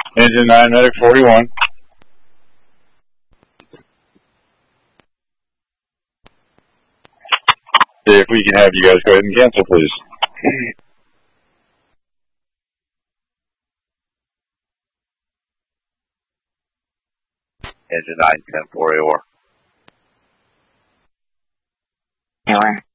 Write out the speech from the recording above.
Engine 9, Medic 41. If we can have you guys go ahead and cancel, please. Engine 9, 10-4 AOR. AOR.